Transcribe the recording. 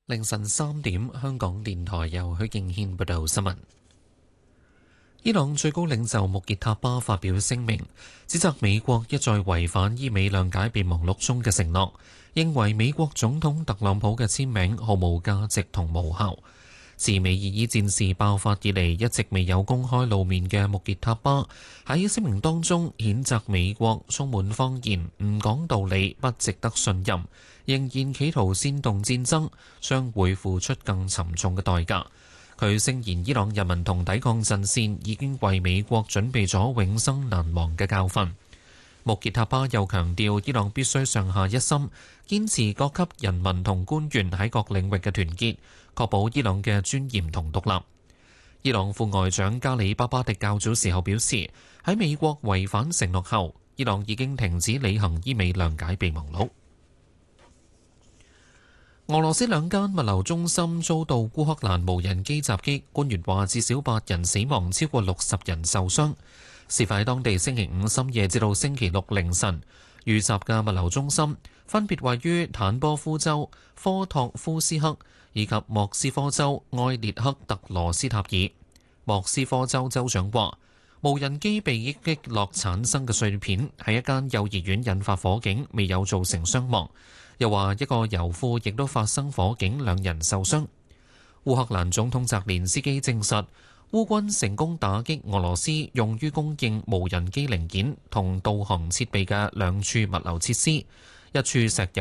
凌晨3點，香港電台由許敬軒報道新聞。伊朗最高領袖穆傑塔巴發表聲明，指責美國一再違反伊美諒解備忘錄中嘅承諾，認為美國總統特朗普嘅簽名毫無價值同無效。自美伊伊戰事爆發以嚟，一直未有公開露面嘅穆傑塔巴喺聲明當中譴責美國充滿謊言、唔講道理、不值得信任，仍然企圖煽動戰爭，將會付出更沉重嘅代價。佢聲言伊朗人民同抵抗陣線已經為美國準備咗永生難忘嘅教訓。穆傑塔巴又強調，伊朗必須上下一心，堅持各級人民同官員喺各領域嘅團結，確保伊朗嘅尊嚴同獨立。伊朗副外長加里巴巴迪較早時候表示，喺美國違反承諾後，伊朗已經停止履行伊美諒解備忘錄。俄羅斯兩間物流中心遭到烏克蘭無人機襲擊，官員話至少8人死亡，超過60人受傷。事發喺當地星期五深夜至到星期六凌晨，遇襲嘅物流中心分別位於坦波夫州科托夫斯克以及莫斯科州埃列克特羅斯塔爾。莫斯科州州長話，無人機被擊落產生嘅碎片喺一間幼兒園引發火警，未有造成傷亡。又話一個油庫亦都發生火警，2人受傷。烏克蘭總統澤連斯基證實，烏軍成功打擊俄羅斯用於供應無人機零件同導航設備嘅2處物流設施，一處石油